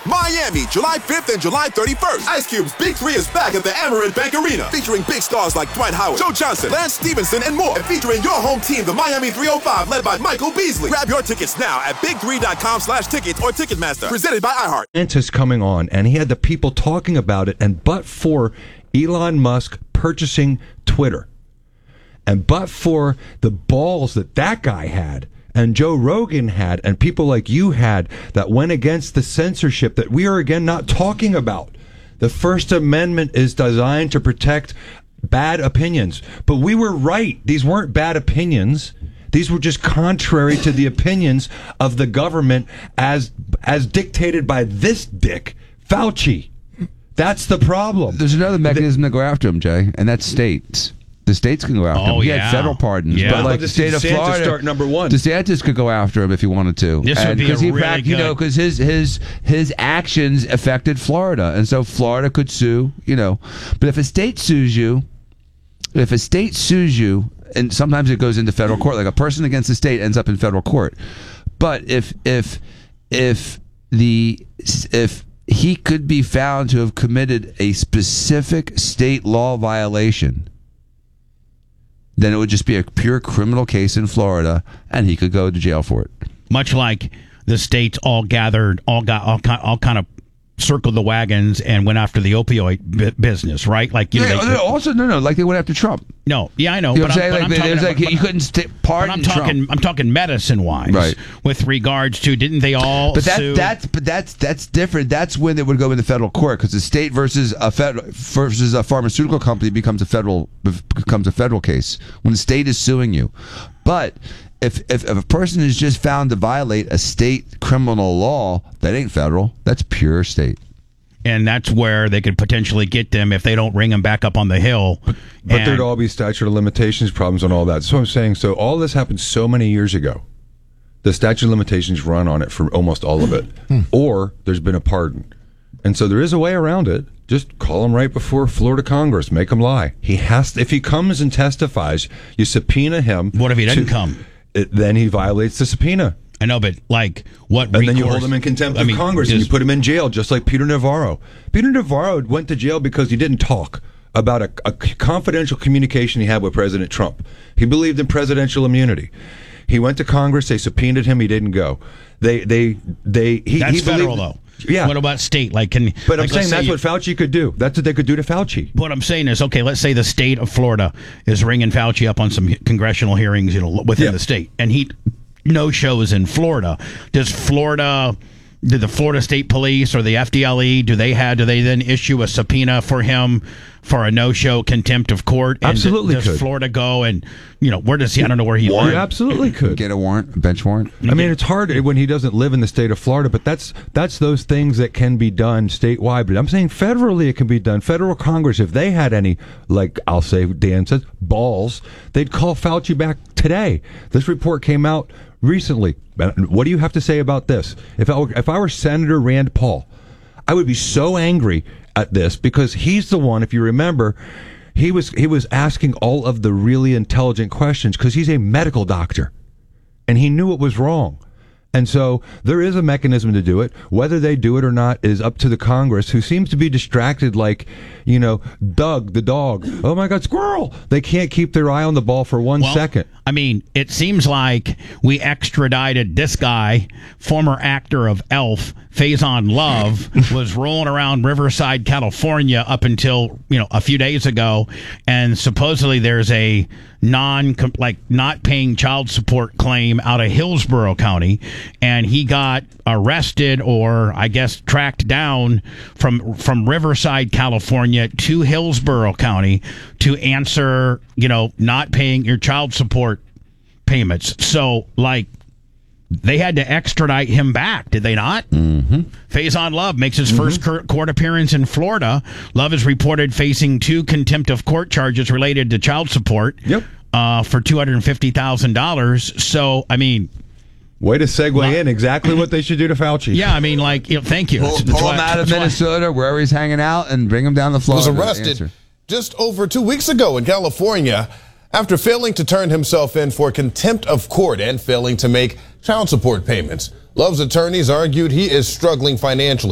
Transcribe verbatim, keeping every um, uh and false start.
Miami, July fifth and July thirty-first. Ice Cube's Big Three is back at the Amerant Bank Arena, featuring big stars like Dwight Howard, Joe Johnson, Lance Stevenson, and more. And featuring your home team, the Miami three oh five, led by Michael Beasley. Grab your tickets now at big three dot com slash tickets or Ticketmaster. Presented by iHeart. Scientist coming on, and he had the people talking about it, and but for Elon Musk purchasing Twitter, and but for the balls that that guy had, and Joe Rogan had, and people like you had, that went against the censorship that we are again not talking about. The First Amendment is designed to protect bad opinions. But we were right. These weren't bad opinions. These were just contrary to the opinions of the government as as dictated by this dick, Fauci. That's the problem. There's another mechanism the, to go after him, Jay, and that's states. The states can go after oh, him. He yeah. had federal pardons, yeah. but like the state of Florida, start number one. DeSantis could go after him if he wanted to. This and would be a he really backed, good. You know, because his his his actions affected Florida, and so Florida could sue. You know, but if a state sues you, if a state sues you, and sometimes it goes into federal court, like a person against the state ends up in federal court. But if if if the if he could be found to have committed a specific state law violation, then it would just be a pure criminal case in Florida, and he could go to jail for it. Much like the states all gathered, all got all kind, all kind of circled the wagons and went after the opioid bu- business, right? Like you Yeah, know, they, also, no, no, like they went after Trump. no, yeah, I know. You know but what I'm I'm, saying? but Like, I'm it talking was about, like but you I'm- couldn't st- but pardon I'm talking. Trump. I'm talking medicine-wise, Right. with regards to didn't they all? But that, sue? that's but that's that's different. That's when it would go into federal court, because the state versus a federal versus a pharmaceutical company becomes a federal becomes a federal case when the state is suing you. But if if, if a person is just found to violate a state criminal law, that ain't federal. That's pure state. And that's where they could potentially get them if they don't ring them back up on the hill. But, but And- there'd all be statute of limitations problems on all that. That's what I'm saying. So all this happened so many years ago. The statute of limitations run on it for almost all of it. Or there's been a pardon. And so there is a way around it. Just call him right before Florida Congress. Make him lie. He has to, if he comes and testifies, you subpoena him. What if he doesn't to- come? It, then he violates the subpoena. I know, but like what? And then you recourse- hold him in contempt I of mean, Congress and just- you put him in jail, just like Peter Navarro. Peter Navarro went to jail because he didn't talk about a, a confidential communication he had with President Trump. He believed in presidential immunity. He went to Congress. They subpoenaed him. He didn't go. They, they, they. He, That's he federal, believed, though. Yeah. What about state? Like, can? But like, I'm saying let's that's say what Fauci could do. That's what they could do to Fauci. What I'm saying is, okay, let's say the state of Florida is ringing Fauci up on some congressional hearings, you know, within Yeah. the state, and he no shows in Florida. Does Florida, did the Florida State Police or the F D L E, do they have, do they then issue a subpoena for him for a no-show contempt of court? And Absolutely does could. Florida go and, you know, where does he? I don't know where he You lives. absolutely could. Get a warrant, a bench warrant. I mean, it's hard when he doesn't live in the state of Florida, but that's that's those things that can be done statewide. But I'm saying federally it can be done. Federal Congress, if they had any, like I'll say, Dan says, balls, they'd call Fauci back today. This report came out recently. What do you have to say about this? If I were, if I were Senator Rand Paul, I would be so angry at this because he's the one, if you remember, he was he was asking all of the really intelligent questions because he's a medical doctor. And he knew it was wrong. And so there is a mechanism to do it. Whether they do it or not is up to the Congress, who seems to be distracted like, you know, Doug, the dog. Oh, my God, squirrel. They can't keep their eye on the ball for one Well, second. I mean, it seems like we extradited this guy, former actor of Elf, Faison Love, was rolling around Riverside, California up until, you know, a few days ago. And supposedly there's a non, like, not paying child support claim out of Hillsborough County. And he got arrested, or I guess tracked down from, from Riverside, California to Hillsborough County to answer, you know, not paying your child support payments. So, like, they had to extradite him back, did they not? Mm-hmm. Faison Love makes his mm-hmm. first cur- court appearance in Florida. Love is reported facing two contempt of court charges related to child support. Yep. Uh, for two hundred fifty thousand dollars. So, I mean... Way to segue well, in exactly what they should do to Fauci. Yeah, I mean, like, you know, thank you. Pull, pull him out of Minnesota, wherever he's hanging out, and bring him down to Florida. Was arrested just over two weeks ago in California after failing to turn himself in for contempt of court and failing to make child support payments. Love's attorneys argued he is struggling financially.